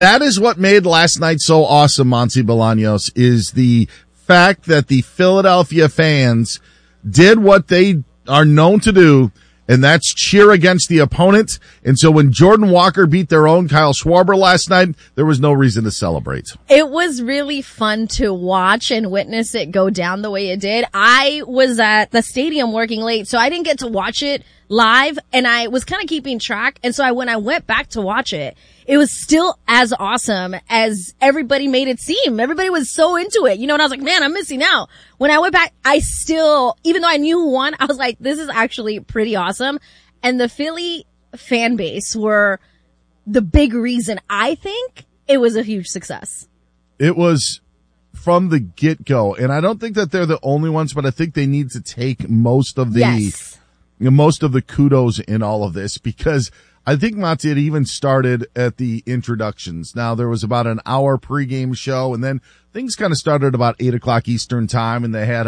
That is what made last night so awesome, Monty Bolaños, is the fact that the Philadelphia fans did what they are known to do, and that's cheer against the opponent. And so when Jordan Walker beat their own Kyle Schwarber last night, there was no reason to celebrate. It was really fun to watch and witness it go down the way it did. I was at the stadium working late, so I didn't get to watch it live, and I was kind of keeping track. And so when I went back to watch it, it was still as awesome as everybody made it seem. Everybody was so into it, and I was like, man, I'm missing out. When I went back, I still, even though I knew who won, I was like, this is actually pretty awesome. And the Philly fan base were the big reason I think it was a huge success. It was from the get-go, and I don't think that they're the only ones, but I think they need to take most of the kudos in all of this, because I think, Monty, it even started at the introductions. Now, there was about an hour pregame show, and then things kind of started about 8 o'clock Eastern time, and they had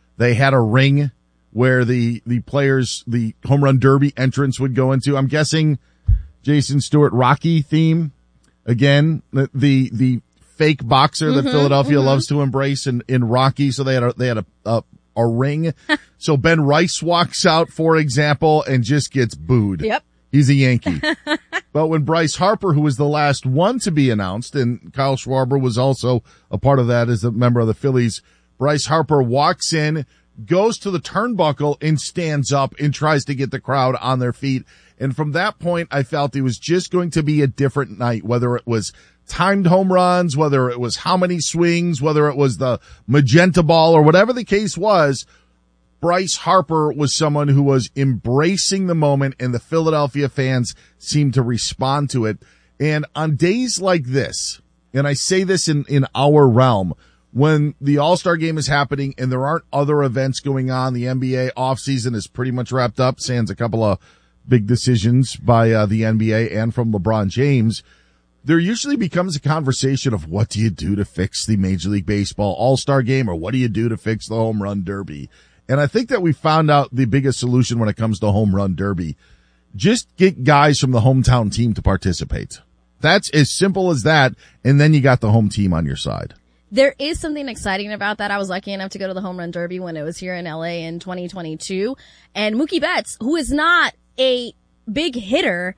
a ring where the players, the home run derby entrance would go into. I'm guessing Jason Stewart Rocky theme again, the fake boxer that Philadelphia loves to embrace in Rocky. So they had a ring. So Ben Rice walks out, for example, and just gets booed. Yep. He's a Yankee. But when Bryce Harper, who was the last one to be announced, and Kyle Schwarber was also a part of that as a member of the Phillies, Bryce Harper walks in, goes to the turnbuckle, and stands up and tries to get the crowd on their feet. And from that point, I felt it was just going to be a different night, whether it was timed home runs, whether it was how many swings, whether it was the magenta ball, or whatever the case was. Bryce Harper was someone who was embracing the moment, and the Philadelphia fans seemed to respond to it. And on days like this, and I say this in our realm, when the All-Star game is happening and there aren't other events going on, the NBA offseason is pretty much wrapped up, sans a couple of big decisions by the NBA and from LeBron James, there usually becomes a conversation of what do you do to fix the Major League Baseball All-Star game, or what do you do to fix the home run derby? And I think that we found out the biggest solution when it comes to home run derby. Just get guys from the hometown team to participate. That's as simple as that. And then you got the home team on your side. There is something exciting about that. I was lucky enough to go to the home run derby when it was here in LA in 2022. And Mookie Betts, who is not a big hitter,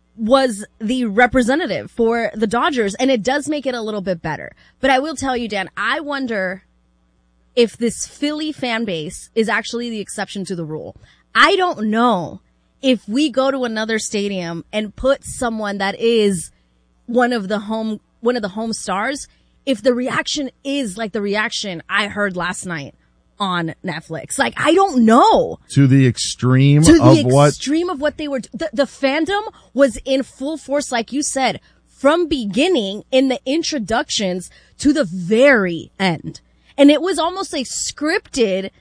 was the representative for the Dodgers. And it does make it a little bit better. But I will tell you, Dan, I wonder if this Philly fan base is actually the exception to the rule. I don't know if we go to another stadium and put someone that is one of the home stars, if the reaction is like the reaction I heard last night on Netflix. Like, I don't know. To the extreme of what they were. The fandom was in full force, like you said, from beginning in the introductions to the very end. And it was almost a scripted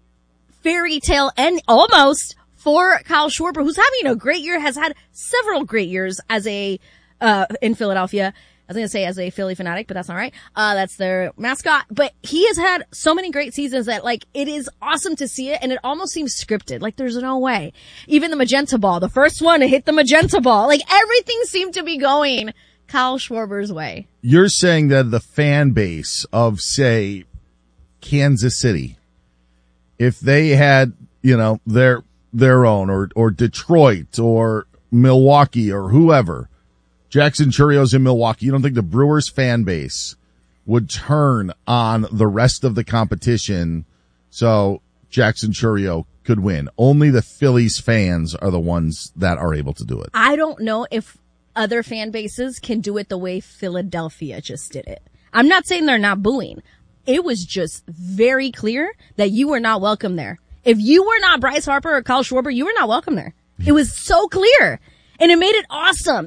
fairy tale end almost for Kyle Schwarber, who's having a great year, has had several great years as in Philadelphia. I was going to say as a Philly fanatic, but that's not right. That's their mascot. But he has had so many great seasons that, like, it is awesome to see it. And it almost seems scripted. Like, there's no way. Even the magenta ball, the first one to hit the magenta ball, like, everything seemed to be going Kyle Schwarber's way. You're saying that the fan base of, say, Kansas City, if they had, their own, or Detroit or Milwaukee or whoever, Jackson Churrio's in Milwaukee, you don't think the Brewers fan base would turn on the rest of the competition so Jackson Churrio could win? Only the Phillies fans are the ones that are able to do it. I don't know if other fan bases can do it the way Philadelphia just did it. I'm not saying they're not booing. It was just very clear that you were not welcome there. If you were not Bryce Harper or Kyle Schwarber, you were not welcome there. It was so clear. And it made it awesome.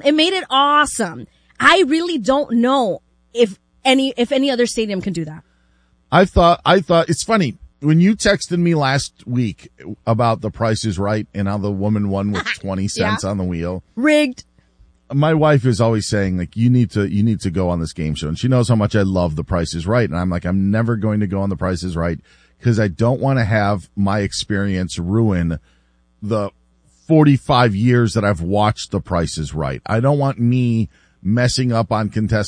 I really don't know if any other stadium can do that. I thought it's funny. When you texted me last week about The Price is Right and how the woman won with 20 cents on the wheel. Rigged. My wife is always saying, like, you need to go on this game show. And she knows how much I love The Price is Right. And I'm like, I'm never going to go on The Price is Right because I don't want to have my experience ruin the 45 years that I've watched The Price is Right. I don't want me messing up on contested